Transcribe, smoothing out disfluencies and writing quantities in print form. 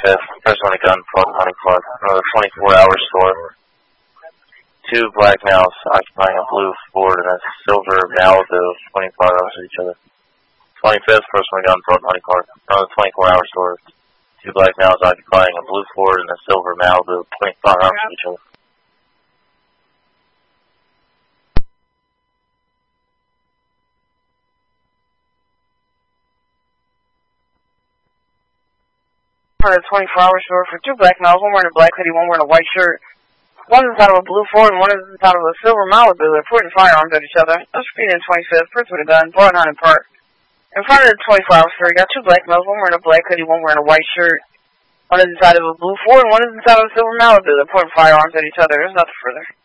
25th, person with a gun, Fort Honey Park. Another 24-hour store. Two black males occupying a blue Ford and a silver Malibu, 25 hours of each other. 25th, person with a gun, Fort Honey Park. Another 24-hour store. Two black males occupying a blue Ford and a silver Malibu, 25 hours of each other. For a 24-hour store for two black males, one wearing a black hoodie, one wearing a white shirt. One is inside of a blue Ford and one is inside of a silver Malibu. They're pointing firearms at each other. That's repeating 25th, person with a gun, Fort Honey Park. In front of the 24-hour store, you got two black males, one wearing a black hoodie, one wearing a white shirt. One is inside of a blue Ford and one is inside of a silver Malibu. They're pointing firearms at each other. There's nothing further.